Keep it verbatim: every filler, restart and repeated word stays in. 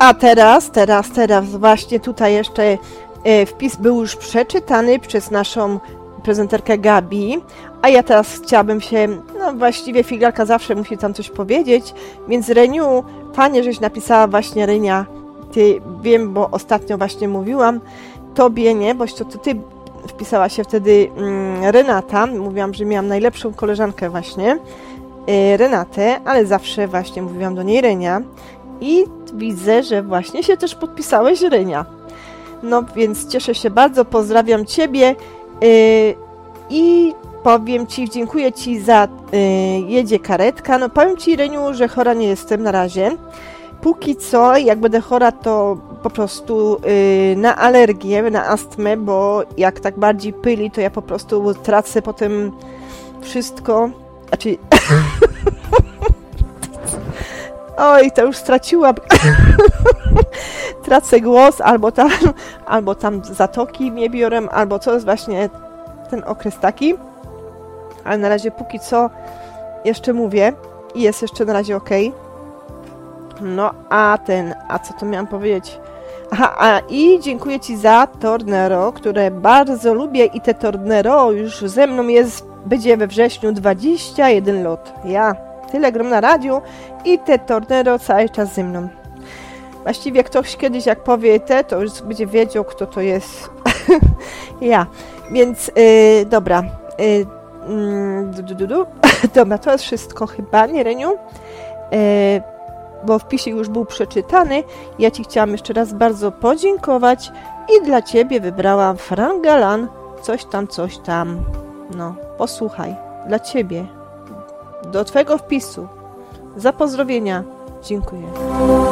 a teraz, teraz, teraz właśnie tutaj jeszcze e, wpis był już przeczytany przez naszą prezenterkę Gabi, a ja teraz chciałabym się, no właściwie filarka zawsze musi tam coś powiedzieć, więc Reniu, fajnie, żeś napisała właśnie Renia, ty, wiem, bo ostatnio właśnie mówiłam, tobie nie, bo to, to ty wpisała się wtedy mm, Renata, mówiłam, że miałam najlepszą koleżankę właśnie, y, Renatę, ale zawsze właśnie mówiłam do niej Renia i widzę, że właśnie się też podpisałeś Renia. No więc cieszę się bardzo, pozdrawiam ciebie y, i powiem ci, dziękuję ci za y, jedzie karetka. No powiem ci, Reniu, że chora nie jestem na razie. Póki co, jak będę chora, to po prostu y, na alergię, na astmę, bo jak tak bardziej pyli, to ja po prostu tracę potem wszystko. Znaczy... Oj, to już straciłam. Tracę głos, albo tam, albo tam zatoki mnie biorą, albo co jest właśnie ten okres taki. Ale na razie póki co jeszcze mówię i jest jeszcze na razie ok. No, a ten, a co to miałam powiedzieć? Aha, a i dziękuję ci za Tornero, które bardzo lubię i te Tornero już ze mną jest, będzie we wrześniu dwadzieścia jeden lot. Ja tyle gram na radiu i te Tornero cały czas ze mną. Właściwie ktoś kiedyś jak powie te, to już będzie wiedział, kto to jest. Ja, więc yy, dobra. Yy, Du, du, du, du. Dobra, to jest wszystko chyba, nie Reniu? E, bo wpisie już był przeczytany. Ja ci chciałam jeszcze raz bardzo podziękować i dla ciebie wybrałam Frank Galan, coś tam, coś tam. No, posłuchaj, dla ciebie, do twojego wpisu. Za pozdrowienia. Dziękuję.